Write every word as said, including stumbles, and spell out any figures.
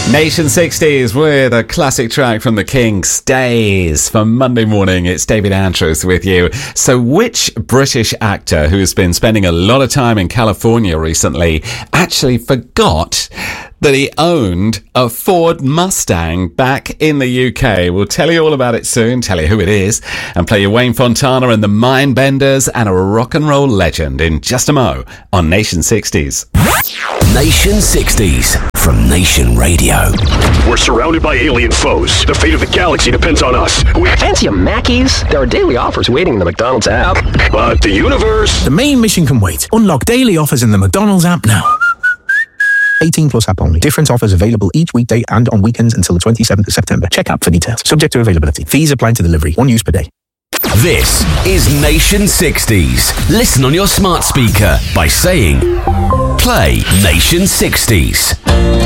Nation sixties with a classic track from The Kinks, Stays. For Monday morning, it's David Andrews with you. So which British actor who's been spending a lot of time in California recently actually forgot that he owned a Ford Mustang back in the U K? We'll tell you all about it soon, tell you who it is, and play you Wayne Fontana and the Mindbenders and a rock and roll legend in just a mo on Nation sixties. Nation sixties from Nation Radio. We're surrounded by alien foes. The fate of the galaxy depends on us. We fancy a Mackey's? There are daily offers waiting in the McDonald's app. But the universe? The main mission can wait. Unlock daily offers in the McDonald's app now. eighteen plus app only. Different offers available each weekday and on weekends until the twenty-seventh of September. Check app for details. Subject to availability. Fees apply to delivery. One use per day. This is Nation sixties. Listen on your smart speaker by saying, play Nation sixties.